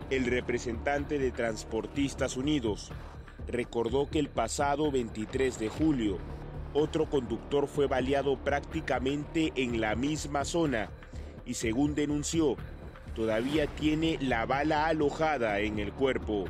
El representante de Transportistas Unidos recordó que el pasado 23 de julio, otro conductor fue baleado prácticamente en la misma zona y, según denunció, todavía tiene la bala alojada en el cuerpo.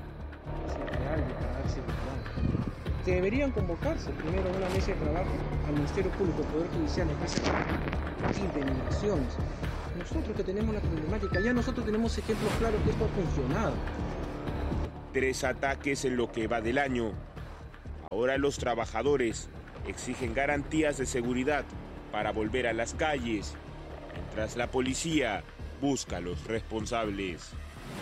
Que deberían convocarse primero a una mesa de trabajo al Ministerio Público, al Poder Judicial, indemnizaciones. Nosotros que tenemos la problemática, ya nosotros tenemos ejemplos claros que esto ha funcionado. 3 ataques en lo que va del año. Ahora los trabajadores exigen garantías de seguridad para volver a las calles, mientras la policía busca a los responsables.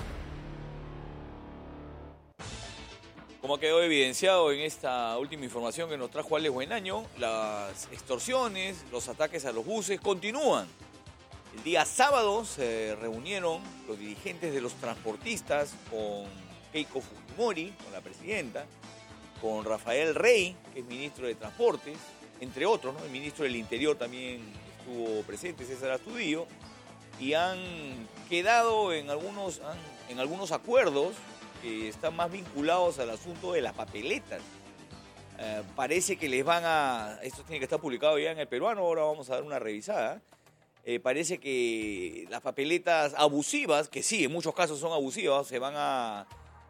Como quedó evidenciado en esta última información que nos trajo Alex Buenaño, las extorsiones, los ataques a los buses continúan. El día sábado se reunieron los dirigentes de los transportistas con Keiko Fujimori, con la presidenta, con Rafael Rey, que es ministro de Transportes, entre otros, ¿no? El ministro del Interior también estuvo presente, César Astudillo, y han quedado en algunos acuerdos que están más vinculados al asunto de las papeletas. Parece que les van a... Esto tiene que estar publicado ya en El Peruano, ahora vamos a dar una revisada. Parece que las papeletas abusivas, que sí, en muchos casos son abusivas, se van a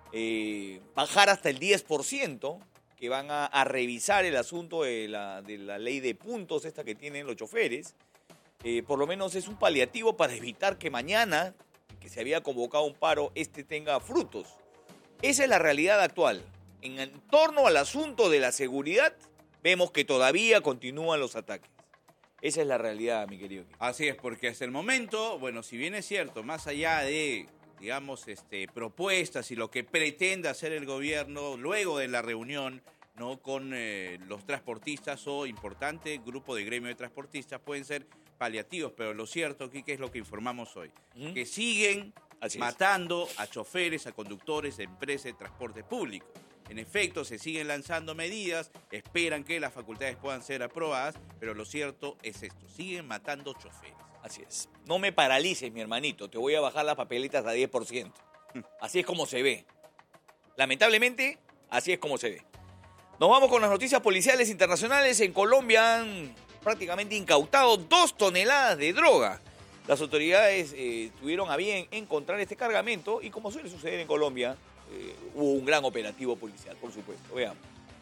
bajar hasta el 10%, que van a revisar el asunto de la ley de puntos esta que tienen los choferes. Por lo menos es un paliativo para evitar que mañana, que se había convocado un paro, tenga frutos. Esa es la realidad actual. En torno al asunto de la seguridad, vemos que todavía continúan los ataques. Esa es la realidad, mi querido. Así es, porque hasta el momento, bueno, si bien es cierto, más allá de, digamos, propuestas y lo que pretende hacer el gobierno luego de la reunión, ¿no?, con los transportistas o importante grupo de gremio de transportistas, pueden ser paliativos, pero lo cierto, Quique, es lo que informamos hoy, que siguen matando a choferes, a conductores de empresas de transporte público. En efecto, se siguen lanzando medidas, esperan que las facultades puedan ser aprobadas, pero lo cierto es esto, siguen matando choferes. Así es. No me paralices, mi hermanito, te voy a bajar las papeletas a 10%. Así es como se ve. Lamentablemente, así es como se ve. Nos vamos con las noticias policiales internacionales. En Colombia han prácticamente incautado 2 toneladas de droga. Las autoridades tuvieron a bien encontrar este cargamento y, como suele suceder en Colombia, hubo un gran operativo policial, por supuesto. Veamos.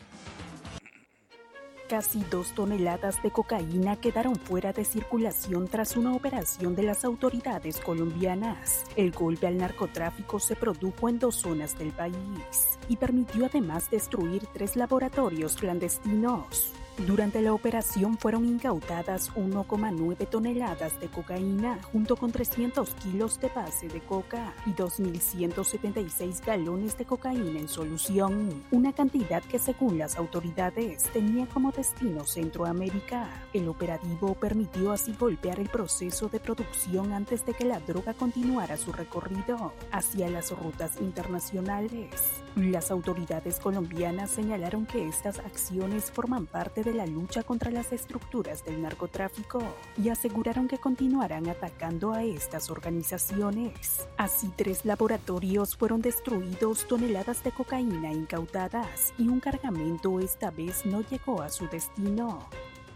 Casi 2 toneladas de cocaína quedaron fuera de circulación tras una operación de las autoridades colombianas. El golpe al narcotráfico se produjo en 2 zonas del país y permitió además destruir 3 laboratorios clandestinos. Durante la operación fueron incautadas 1,9 toneladas de cocaína junto con 300 kilos de base de coca y 2.176 galones de cocaína en solución, una cantidad que según las autoridades tenía como destino Centroamérica. El operativo permitió así golpear el proceso de producción antes de que la droga continuara su recorrido hacia las rutas internacionales. Las autoridades colombianas señalaron que estas acciones forman parte de la lucha contra las estructuras del narcotráfico y aseguraron que continuarán atacando a estas organizaciones. Así, 3 laboratorios fueron destruidos, toneladas de cocaína incautadas y un cargamento esta vez no llegó a su destino.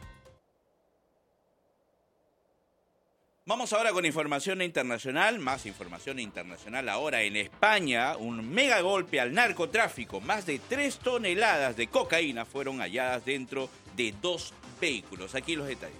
Vamos ahora con información internacional, más información internacional ahora en España. Un mega golpe al narcotráfico, más de 3 toneladas de cocaína fueron halladas dentro de 2 vehículos. Aquí los detalles.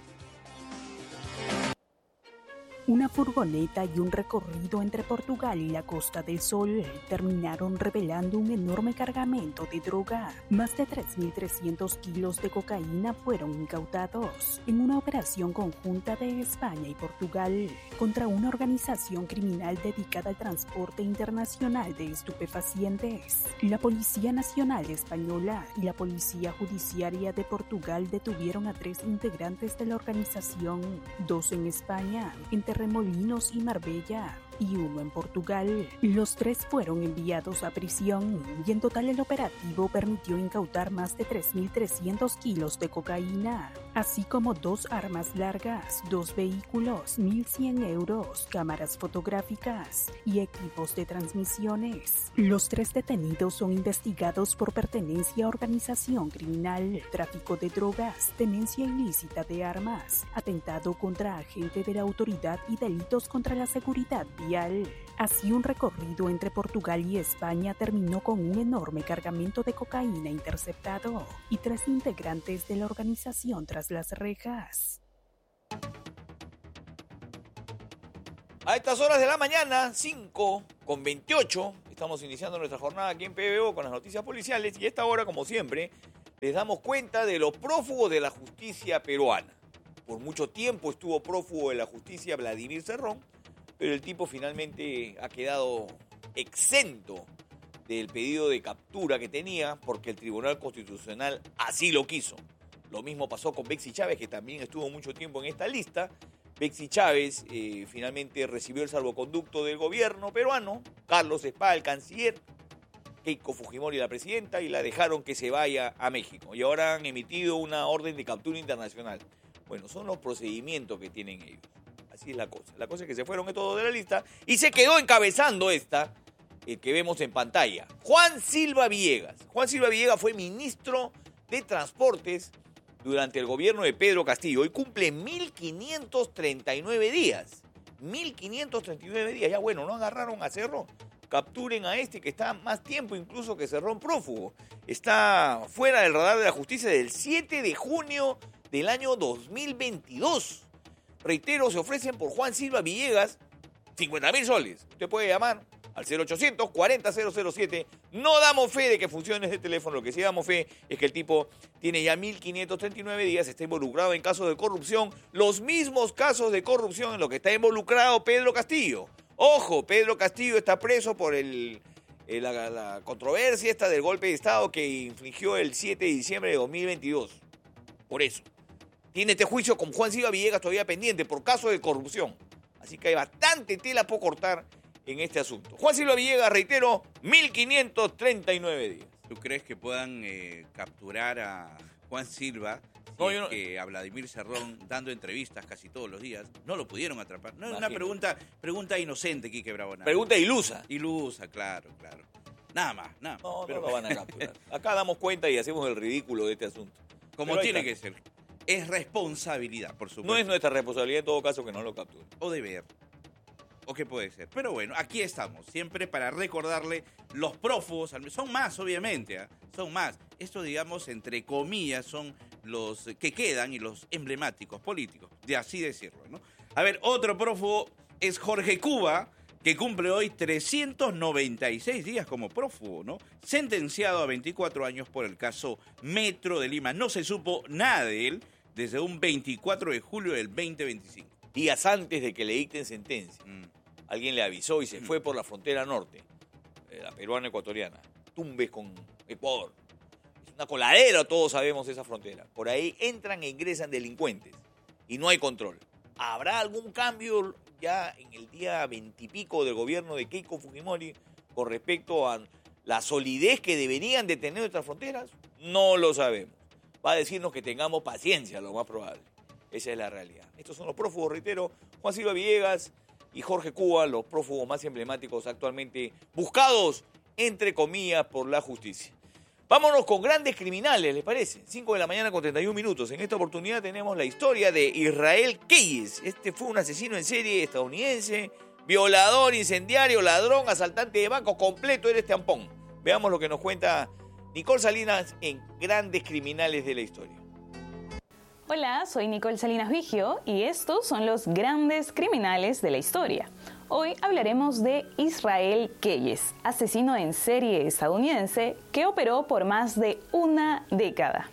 Una furgoneta y un recorrido entre Portugal y la Costa del Sol terminaron revelando un enorme cargamento de droga. Más de 3.300 kilos de cocaína fueron incautados en una operación conjunta de España y Portugal contra una organización criminal dedicada al transporte internacional de estupefacientes. La Policía Nacional Española y la Policía Judiciaria de Portugal detuvieron a 3 integrantes de la organización, 2 en España, entre Remolinos y Marbella, y 1 en Portugal. Los 3 fueron enviados a prisión y en total el operativo permitió incautar más de 3.300 kilos de cocaína. así como 2 armas largas, 2 vehículos, 1.100 euros, cámaras fotográficas y equipos de transmisiones. Los 3 detenidos son investigados por pertenencia a organización criminal, tráfico de drogas, tenencia ilícita de armas, atentado contra agente de la autoridad y delitos contra la seguridad vial. Así, un recorrido entre Portugal y España terminó con un enorme cargamento de cocaína interceptado y 3 integrantes de la organización tras las rejas. A estas horas de la mañana, 5:28, estamos iniciando nuestra jornada aquí en PBO con las noticias policiales y a esta hora, como siempre, les damos cuenta de los prófugos de la justicia peruana. Por mucho tiempo estuvo prófugo de la justicia Vladimir Cerrón, pero el tipo finalmente ha quedado exento del pedido de captura que tenía porque el Tribunal Constitucional así lo quiso. Lo mismo pasó con Bexy Chávez, que también estuvo mucho tiempo en esta lista. Bexy Chávez finalmente recibió el salvoconducto del gobierno peruano, Carlos Espada, el canciller, Keiko Fujimori, la presidenta, y la dejaron que se vaya a México. Y ahora han emitido una orden de captura internacional. Bueno, son los procedimientos que tienen ellos. Así es la cosa. La cosa es que se fueron todos de la lista y se quedó encabezando esta, el que vemos en pantalla. Juan Silva Villegas. Juan Silva Villegas fue ministro de Transportes durante el gobierno de Pedro Castillo. Hoy cumple 1.539 días. 1.539 días. Ya bueno, no agarraron a Cerrón. Capturen a este que está más tiempo incluso que Cerrón prófugo. Está fuera del radar de la justicia del 7 de junio del año 2022. Reitero, se ofrecen por Juan Silva Villegas 50.000 soles. Usted puede llamar al 0800 40 007. No damos fe de que funcione este teléfono. Lo que sí damos fe es que el tipo tiene ya 1.539 días, está involucrado en casos de corrupción, los mismos casos de corrupción en los que está involucrado Pedro Castillo. Ojo, Pedro Castillo está preso por la controversia esta del golpe de Estado que infligió el 7 de diciembre de 2022. Por eso. Tiene este juicio con Juan Silva Villegas todavía pendiente por caso de corrupción. Así que hay bastante tela por cortar en este asunto. Juan Silva Villegas, reitero, 1.539 días. ¿Tú crees que puedan capturar a Juan Silva? Que a Vladimir Cerrón dando entrevistas casi todos los días, no lo pudieron atrapar. No es una pregunta inocente, Quique Brabona. Pregunta ilusa. Ilusa, claro. Nada más. No lo van a capturar. Acá damos cuenta y hacemos el ridículo de este asunto. Como tiene que ser. Es responsabilidad, por supuesto. No es nuestra responsabilidad en todo caso que no lo capturen. O deber. O qué puede ser. Pero bueno, aquí estamos, siempre para recordarle los prófugos. Son más, obviamente, son más. Esto, digamos, entre comillas, son los que quedan y los emblemáticos políticos, de así decirlo, ¿no? A ver, otro prófugo es Jorge Cuba, que cumple hoy 396 días como prófugo, ¿no? Sentenciado a 24 años por el caso Metro de Lima. No se supo nada de él desde un 24 de julio del 2025. Días antes de que le dicten sentencia. Alguien le avisó y se fue por la frontera norte, la peruana-ecuatoriana. Tumbes con Ecuador. Es una coladera, todos sabemos esa frontera. Por ahí entran e ingresan delincuentes y no hay control. ¿Habrá algún cambio ya en el día 20 y pico del gobierno de Keiko Fujimori con respecto a la solidez que deberían de tener nuestras fronteras? No lo sabemos. Va a decirnos que tengamos paciencia, lo más probable. Esa es la realidad. Estos son los prófugos, reitero, Juan Silva Villegas y Jorge Cuba, los prófugos más emblemáticos actualmente buscados, entre comillas, por la justicia. Vámonos con grandes criminales, ¿les parece? 5 de la mañana con 31 minutos. En esta oportunidad tenemos la historia de Israel Keyes. Este fue un asesino en serie estadounidense, violador, incendiario, ladrón, asaltante de banco, completo en este ampón. Veamos lo que nos cuenta Nicole Salinas en Grandes Criminales de la Historia. Hola, soy Nicole Salinas Vigio y estos son los grandes criminales de la historia. Hoy hablaremos de Israel Keyes, asesino en serie estadounidense que operó por más de una década.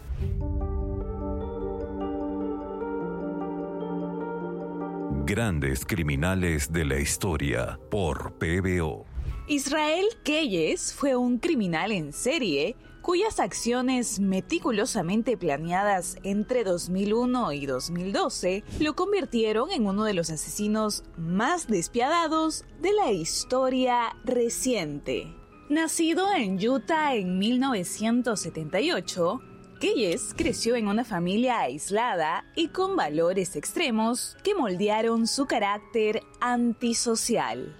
Grandes criminales de la historia por PBO. Israel Keyes fue un criminal en serie cuyas acciones meticulosamente planeadas entre 2001 y 2012 lo convirtieron en uno de los asesinos más despiadados de la historia reciente. Nacido en Utah en 1978, Keyes creció en una familia aislada y con valores extremos que moldearon su carácter antisocial.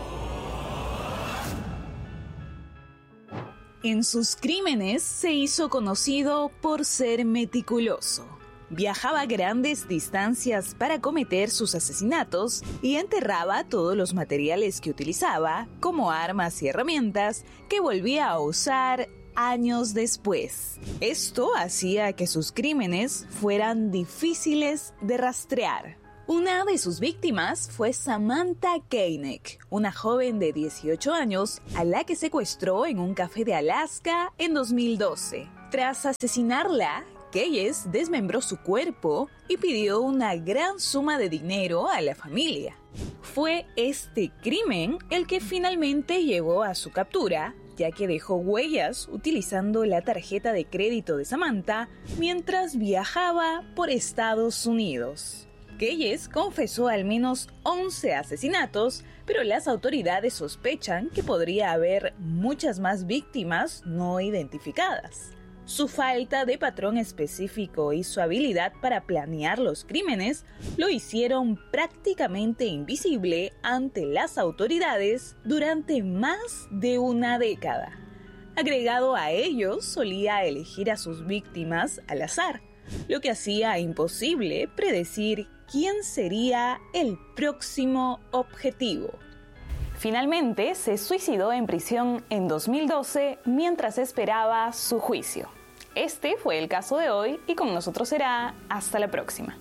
En sus crímenes se hizo conocido por ser meticuloso. Viajaba grandes distancias para cometer sus asesinatos y enterraba todos los materiales que utilizaba, como armas y herramientas, que volvía a usar años después. Esto hacía que sus crímenes fueran difíciles de rastrear. Una de sus víctimas fue Samantha Koenig, una joven de 18 años a la que secuestró en un café de Alaska en 2012. Tras asesinarla, Keyes desmembró su cuerpo y pidió una gran suma de dinero a la familia. Fue este crimen el que finalmente llevó a su captura, ya que dejó huellas utilizando la tarjeta de crédito de Samantha mientras viajaba por Estados Unidos. Keyes confesó al menos 11 asesinatos, pero las autoridades sospechan que podría haber muchas más víctimas no identificadas. Su falta de patrón específico y su habilidad para planear los crímenes lo hicieron prácticamente invisible ante las autoridades durante más de una década. Agregado a ello, solía elegir a sus víctimas al azar, lo que hacía imposible predecir quién sería el próximo objetivo. Finalmente, se suicidó en prisión en 2012 mientras esperaba su juicio. Este fue el caso de hoy y con nosotros será hasta la próxima.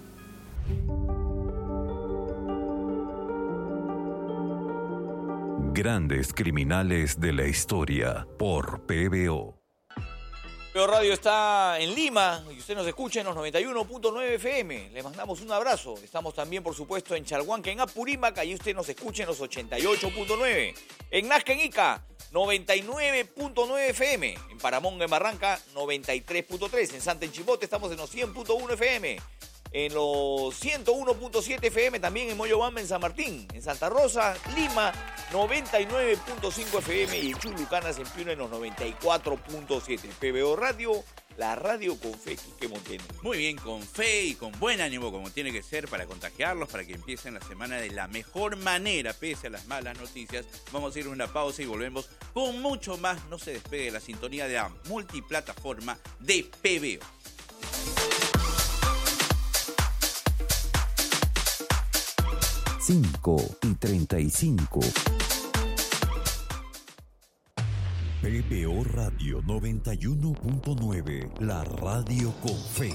Grandes criminales de la historia por PBO. PBO Radio está en Lima y usted nos escucha en los 91.9 FM. Le mandamos un abrazo. Estamos también, por supuesto, en Chalhuanca, en Apurímac. Allí usted nos escucha en los 88.9. En Nazca, en Ica, 99.9 FM. En Paramonga, en Barranca, 93.3. En Santa Enchimbote estamos en los 100.1 FM. En los 101.7 FM también en Moyobamba, en San Martín. En Santa Rosa, Lima, 99.5 FM. Y en Chulucanas, en Piura, en los 94.7. PBO Radio, la radio con fe, Quique Montiel. Muy bien, con fe y con buen ánimo, como tiene que ser, para contagiarlos, para que empiecen la semana de la mejor manera, pese a las malas noticias. Vamos a ir a una pausa y volvemos con mucho más. No se despegue de la sintonía de la multiplataforma de PBO. Cinco y 35. PBO Radio 91.9, la radio con fe.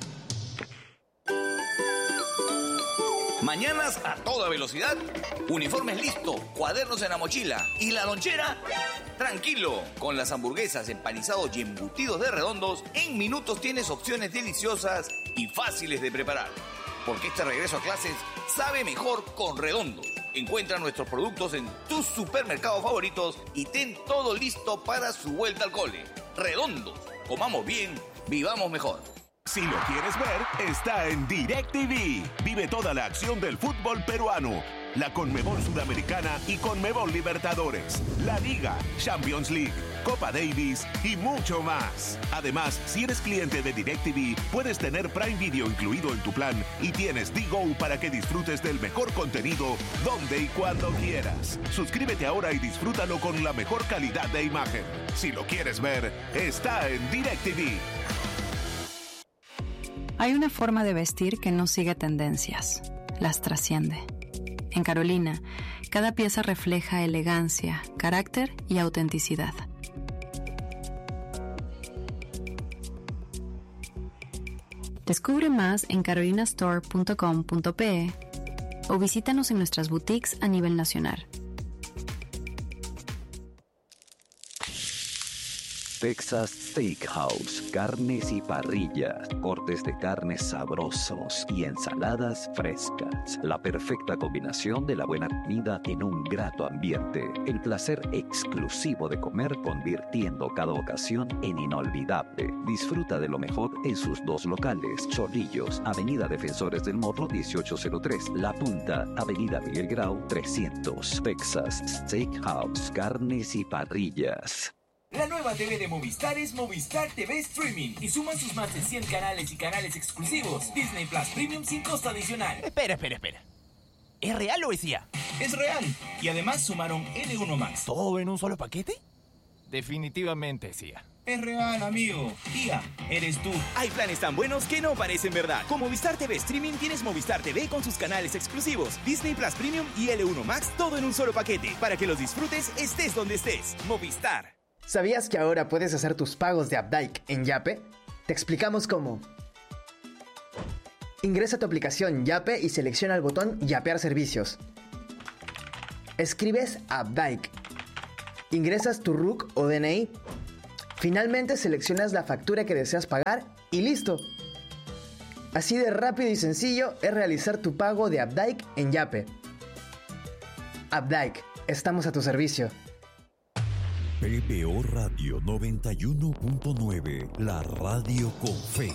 Mañanas a toda velocidad, uniformes listos, cuadernos en la mochila y la lonchera, tranquilo. Con las hamburguesas, empanizados y embutidos de Redondos, en minutos tienes opciones deliciosas y fáciles de preparar. Porque este regreso a clases sabe mejor con Redondos. Encuentra nuestros productos en tus supermercados favoritos y ten todo listo para su vuelta al cole. Redondos, comamos bien, vivamos mejor. Si lo quieres ver, está en DirecTV. Vive toda la acción del fútbol peruano. La Conmebol Sudamericana y Conmebol Libertadores. La Liga, Champions League, Copa Davis y mucho más. Además, si eres cliente de DirecTV, puedes tener Prime Video incluido en tu plan y tienes D-Go para que disfrutes del mejor contenido donde y cuando quieras. Suscríbete ahora y disfrútalo con la mejor calidad de imagen. Si lo quieres ver, está en DirecTV. Hay una forma de vestir que no sigue tendencias, las trasciende. En Carolina, cada pieza refleja elegancia, carácter y autenticidad. Descubre más en carolinastore.com.pe o visítanos en nuestras boutiques a nivel nacional. Texas Steakhouse, carnes y parrillas, cortes de carnes sabrosos y ensaladas frescas. La perfecta combinación de la buena comida en un grato ambiente. El placer exclusivo de comer convirtiendo cada ocasión en inolvidable. Disfruta de lo mejor en sus dos locales. Chorrillos, Avenida Defensores del Morro 1803. La Punta, Avenida Miguel Grau 300. Texas Steakhouse, carnes y parrillas. La nueva TV de Movistar es Movistar TV Streaming y suman sus más de 100 canales y canales exclusivos. Disney Plus Premium sin costo adicional. Espera. ¿Es real o es IA? Es real. Y además sumaron L1 Max. ¿Todo en un solo paquete? Definitivamente es IA. Es real, amigo. IA, eres tú. Hay planes tan buenos que no parecen verdad. Con Movistar TV Streaming tienes Movistar TV con sus canales exclusivos, Disney Plus Premium y L1 Max, todo en un solo paquete, para que los disfrutes estés donde estés. Movistar. ¿Sabías que ahora puedes hacer tus pagos de Updike en Yape? Te explicamos cómo. Ingresa a tu aplicación Yape y selecciona el botón Yapear servicios. Escribes Updike. Ingresas tu RUC o DNI. Finalmente seleccionas la factura que deseas pagar y ¡listo! Así de rápido y sencillo es realizar tu pago de Updike en Yape. Updike, estamos a tu servicio. PBO Radio 91.9, la radio con fe.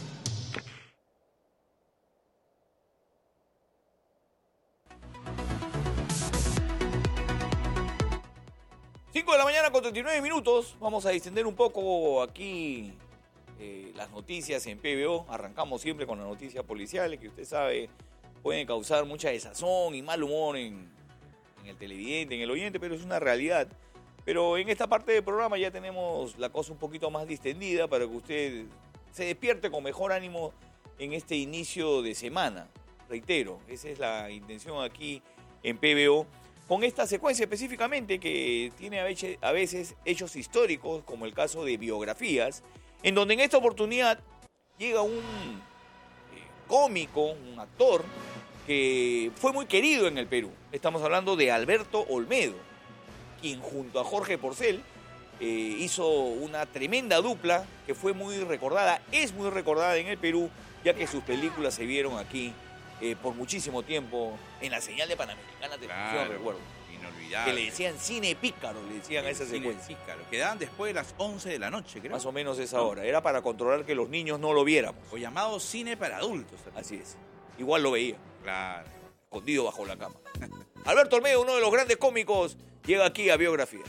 De la mañana con 39 minutos. Vamos a distender un poco aquí las noticias en PBO. Arrancamos siempre con las noticias policiales que usted sabe pueden causar mucha desazón y mal humor en el televidente, en el oyente, pero es una realidad. Pero en esta parte del programa ya tenemos la cosa un poquito más distendida para que usted se despierte con mejor ánimo en este inicio de semana. Reitero, esa es la intención aquí en PBO. Con esta secuencia específicamente que tiene a veces hechos históricos, como el caso de biografías, en donde en esta oportunidad llega un cómico, un actor, que fue muy querido en el Perú. Estamos hablando de Alberto Olmedo, quien junto a Jorge Porcel hizo una tremenda dupla que fue muy recordada, es muy recordada en el Perú, ya que sus películas se vieron aquí por muchísimo tiempo en la señal de Panamericana Televisión, recuerdo. Inolvidable. Que le decían cine pícaro, le decían a esa secuencia. Cine pícaro. Quedaban después de las 11 de la noche, creo. Más o menos esa hora. Era para controlar que los niños no lo viéramos. O llamado cine para adultos. Así es. Igual lo veía. Claro. Escondido bajo la cama. Alberto Olmedo, uno de los grandes cómicos, llega aquí a Biografías.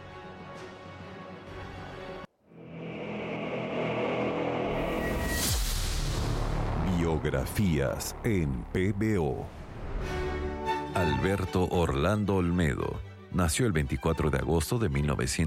Biografías en PBO. Alberto Orlando Olmedo nació el 24 de agosto de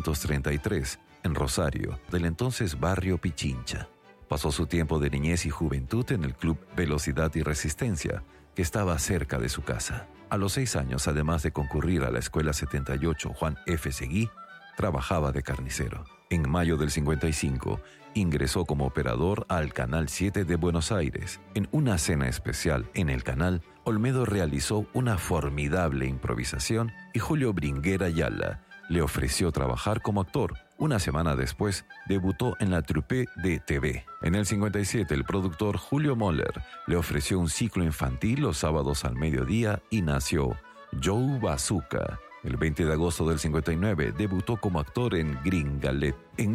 1933 en Rosario, del entonces barrio Pichincha. Pasó su tiempo de niñez y juventud en el club Velocidad y Resistencia, que estaba cerca de su casa. A los 6 años, además de concurrir a la Escuela 78 Juan F. Seguí, trabajaba de carnicero. En mayo del 55, ingresó como operador al Canal 7 de Buenos Aires. En una cena especial en el canal, Olmedo realizó una formidable improvisación y Julio Bringuer Ayala le ofreció trabajar como actor. Una semana después, debutó en la troupe de TV. En el 57, el productor Julio Moller le ofreció un ciclo infantil los sábados al mediodía y nació Joe Bazooka. El 20 de agosto del 59 debutó como actor en Gringalet. En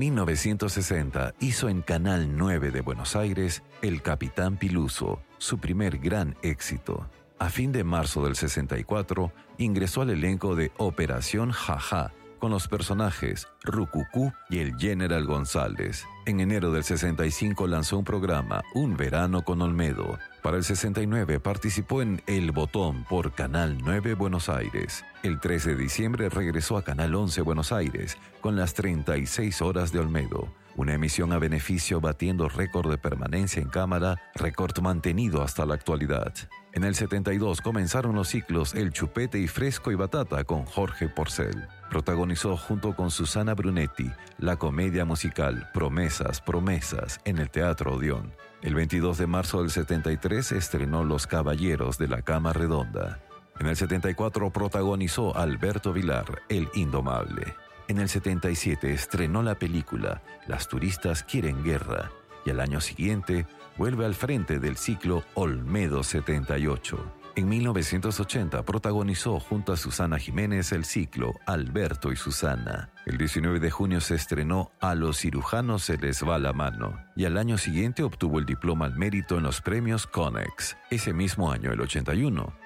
1960 hizo en Canal 9 de Buenos Aires El Capitán Piluso, su primer gran éxito. A fin de marzo del 64 ingresó al elenco de Operación Jaja con los personajes Rucucú y el General González. En enero del 65 lanzó un programa, Un Verano con Olmedo. Para el 69 participó en El Botón por Canal 9 Buenos Aires. El 13 de diciembre regresó a Canal 11 Buenos Aires con las 36 horas de Olmedo, una emisión a beneficio batiendo récord de permanencia en cámara, récord mantenido hasta la actualidad. En el 72 comenzaron los ciclos El Chupete y Fresco y Batata con Jorge Porcel. Protagonizó junto con Susana Brunetti la comedia musical Promesas, Promesas en el Teatro Odeón. El 22 de marzo del 73 estrenó Los Caballeros de la Cama Redonda. En el 74 protagonizó Alberto Vilar, El Indomable. En el 77 estrenó la película Las turistas quieren guerra y al año siguiente vuelve al frente del ciclo Olmedo 78. En 1980 protagonizó junto a Susana Jiménez el ciclo Alberto y Susana. El 19 de junio se estrenó A los cirujanos se les va la mano y al año siguiente obtuvo el diploma al mérito en los premios Conex. Ese mismo año, el 81,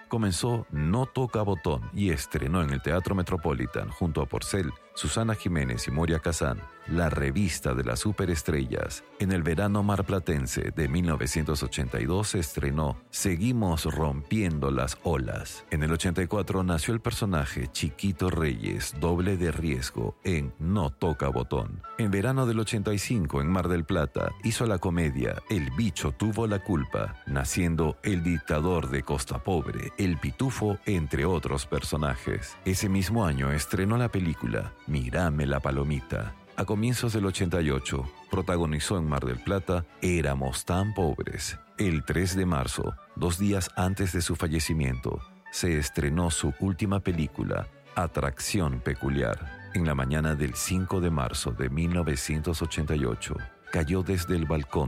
comenzó No Toca Botón y estrenó en el Teatro Metropolitan junto a Porcel, Susana Jiménez y Moria Kazán, la revista de las superestrellas. En el verano marplatense de 1982 se estrenó Seguimos rompiendo las olas. En el 84 nació el personaje Chiquito Reyes, doble de riesgo, en No Toca Botón. En verano del 85, en Mar del Plata, hizo la comedia El bicho tuvo la culpa, naciendo El dictador de Costa Pobre, El pitufo, entre otros personajes. Ese mismo año estrenó la película Mírame la palomita. A comienzos del 88, protagonizó en Mar del Plata Éramos tan pobres. El 3 de marzo, 2 días antes de su fallecimiento, se estrenó su última película, Atracción Peculiar. En la mañana del 5 de marzo de 1988, cayó desde el balcón